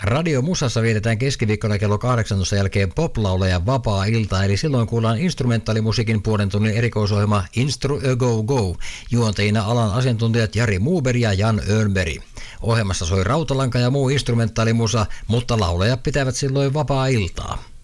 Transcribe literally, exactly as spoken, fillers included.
Radio Musassa vietetään keskiviikkona kello kahdeksantoista jälkeen poplaulajan vapaa-ilta, eli silloin kuullaan instrumentaalimusiikin puolen tunnin erikoisohjelma Instru A Go Go. Juonteina alan asiantuntijat Jari Muuber ja Jan Öönberg. Ohjelmassa soi rautalanka ja muu instrumentaalimusa, mutta laulajat pitävät silloin vapaa-iltaa.